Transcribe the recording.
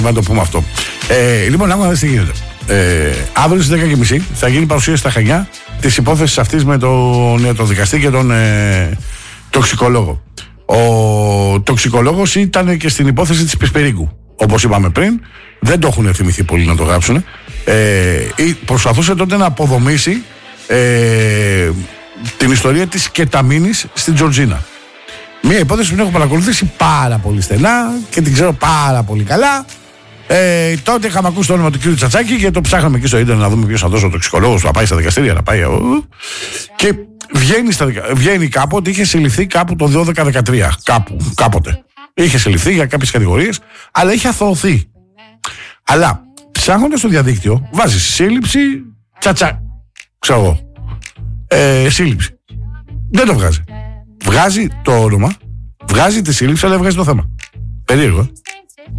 να το πούμε αυτό. Λοιπόν, άκου να δεις τι γίνεται. Αύριο στις 10:30 θα γίνει παρουσίαση στα Χανιά της υπόθεσης αυτής με τον ιατροδικαστή και τον τοξικολόγο. Ο τοξικολόγος ήταν και στην υπόθεση της Πισπερίκου. Όπως είπαμε πριν, δεν το έχουν θυμηθεί πολύ να το γράψουν. Προσπαθούσε τότε να αποδομήσει την ιστορία της κεταμίνης στην Τζορτζίνα. Μια υπόθεση που την έχω παρακολουθήσει πάρα πολύ στενά και την ξέρω πάρα πολύ καλά. Τότε είχαμε ακούσει το όνομα του κ. Τσατσάκη και το ψάχναμε εκεί στο ίντερνετ να δούμε ποιος θα δώσει ο τοξικολόγος, να πάει στα δικαστήρια, να πάει. Και βγαίνει κάπου ότι είχε συλληφθεί κάπου το 12-13. Κάποτε. Είχε συλληφθεί για κάποιες κατηγορίες, αλλά είχε αθωωωθεί. Αλλά ψάχνοντας στο διαδίκτυο, βάζεις σύλληψη, ξέρω εγώ. Σύλληψη. Δεν το βγάζει. Βγάζει το όνομα, βγάζει τη σύλληψη, αλλά δεν βγάζει το θέμα. Περίεργο.